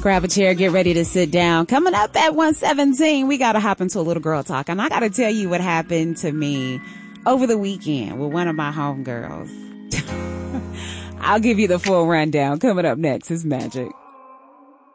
Grab a chair, get ready to sit down. Coming up at 1:17, we got to hop into a little girl talk. And I got to tell you what happened to me over the weekend with one of my homegirls. I'll give you the full rundown. Coming up next is Magic.